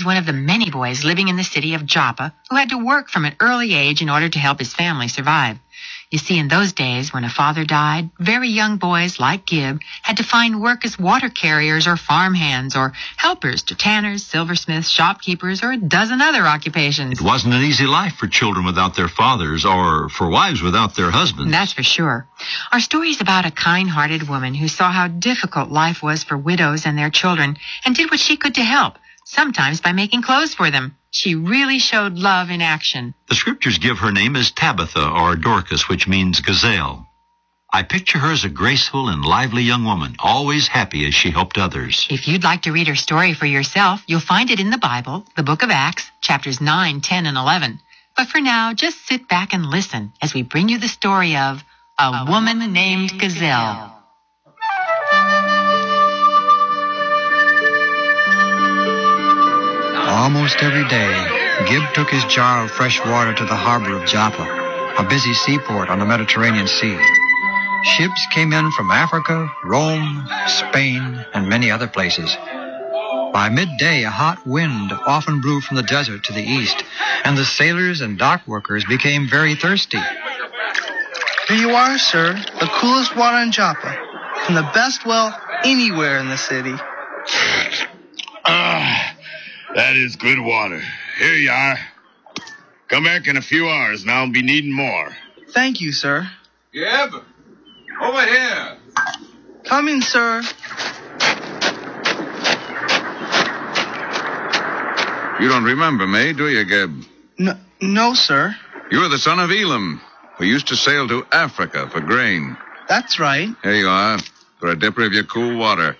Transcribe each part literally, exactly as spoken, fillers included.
was one of the many boys living in the city of Joppa who had to work from an early age in order to help his family survive. You see, in those days, when a father died, very young boys like Gib had to find work as water carriers or farm hands or helpers to tanners, silversmiths, shopkeepers, or a dozen other occupations. It wasn't an easy life for children without their fathers or for wives without their husbands. That's for sure. Our story is about a kind-hearted woman who saw how difficult life was for widows and their children and did what she could to help, sometimes by making clothes for them. She really showed love in action. The scriptures give her name as Tabitha or Dorcas, which means gazelle. I picture her as a graceful and lively young woman, always happy as she helped others. If you'd like to read her story for yourself, you'll find it in the Bible, the book of Acts, chapters nine, ten, and eleven. But for now, just sit back and listen as we bring you the story of A, a Woman, woman Named Gazelle. Almost every day, Gib took his jar of fresh water to the harbor of Joppa, a busy seaport on the Mediterranean Sea. Ships came in from Africa, Rome, Spain, and many other places. By midday, a hot wind often blew from the desert to the east, and the sailors and dock workers became very thirsty. Here you are, sir, the coolest water in Joppa, from the best well anywhere in the city. Ah. That is good water. Here you are. Come back in a few hours, and I'll be needing more. Thank you, sir. Gib, over here. Coming, sir. You don't remember me, do you, Gib? No, no, sir. You're the son of Elam, who used to sail to Africa for grain. That's right. Here you are, for a dipper of your cool water.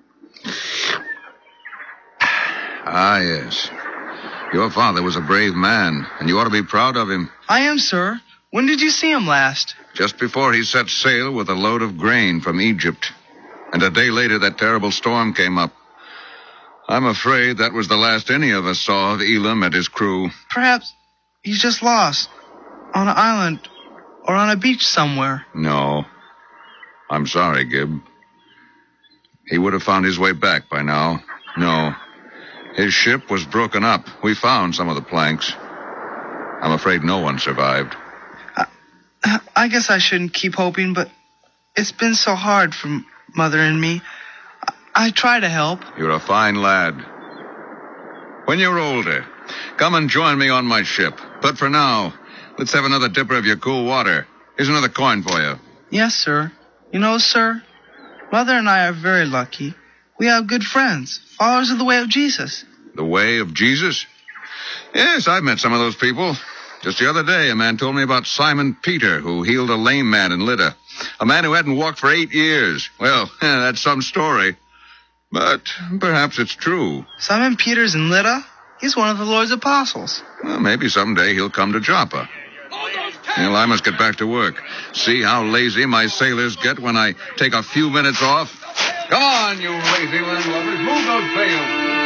Ah, yes. Your father was a brave man, and you ought to be proud of him. I am, sir. When did you see him last? Just before he set sail with a load of grain from Egypt. And a day later, that terrible storm came up. I'm afraid that was the last any of us saw of Elam and his crew. Perhaps he's just lost. On an island or on a beach somewhere. No. I'm sorry, Gib. He would have found his way back by now. No. His ship was broken up. We found some of the planks. I'm afraid no one survived. I, I guess I shouldn't keep hoping, but it's been so hard for Mother and me. I, I try to help. You're a fine lad. When you're older, come and join me on my ship. But for now, let's have another dipper of your cool water. Here's another coin for you. Yes, sir. You know, sir, Mother and I are very lucky. We have good friends, followers of the way of Jesus. The way of Jesus? Yes, I've met some of those people. Just the other day, a man told me about Simon Peter, who healed a lame man in Lydda. A man who hadn't walked for eight years. Well, that's some story. But perhaps it's true. Simon Peter's in Lydda? He's one of the Lord's apostles. Well, maybe someday he'll come to Joppa. Well, I must get back to work. See how lazy my sailors get when I take a few minutes off? Come on, you lazy landlubbers. Move those sails.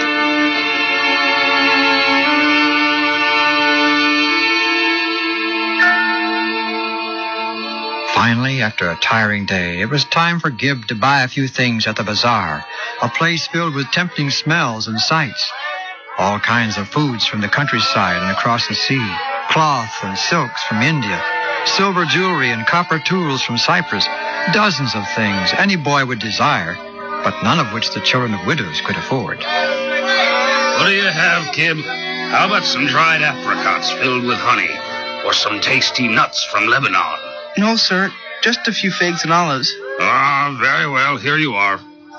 Finally, after a tiring day, it was time for Gib to buy a few things at the bazaar, a place filled with tempting smells and sights. All kinds of foods from the countryside and across the sea, cloth and silks from India, silver jewelry and copper tools from Cyprus, dozens of things any boy would desire, but none of which the children of widows could afford. What do you have, Gib? How about some dried apricots filled with honey, or some tasty nuts from Lebanon? No, sir, just a few figs and olives. Ah, very well, here you are.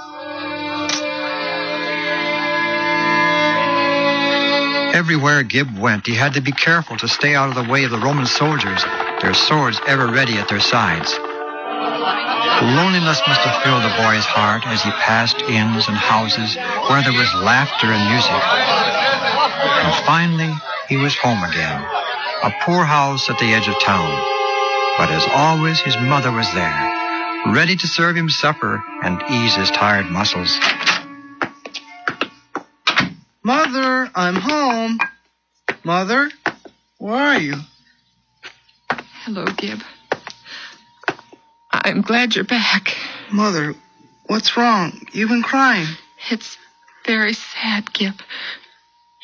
Everywhere Gib went, he had to be careful to stay out of the way of the Roman soldiers, their swords ever ready at their sides. Loneliness must have filled the boy's heart as he passed inns and houses where there was laughter and music. And finally, he was home again, a poor house at the edge of town. But as always, his mother was there, ready to serve him supper and ease his tired muscles. Mother, I'm home. Mother, where are you? Hello, Gib. I'm glad you're back. Mother, what's wrong? You've been crying. It's very sad, Gib.